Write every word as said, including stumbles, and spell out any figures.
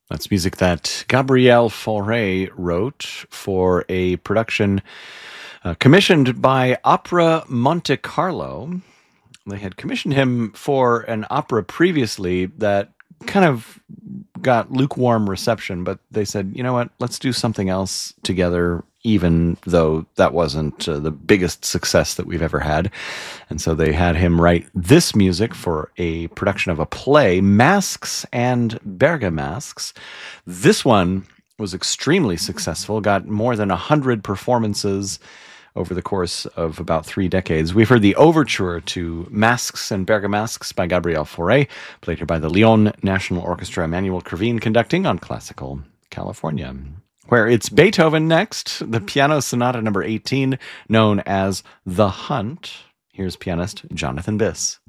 That's music that Gabriel Fauré wrote for a production uh, commissioned by Opera Monte Carlo. They had commissioned him for an opera previously that kind of got lukewarm reception, but they said, you know what, let's do something else together, even though that wasn't uh, the biggest success that we've ever had. And so they had him write this music for a production of a play, Masks and Bergamasks. This one was extremely successful, got more than one hundred performances over the course of about three decades. We've heard the overture to Masks and Bergamasks by Gabriel Fauré, played here by the Lyon National Orchestra, Emmanuel Kervin conducting on Classical California. Where it's Beethoven next, the Piano Sonata number eighteen, known as The Hunt. Here's pianist Jonathan Biss.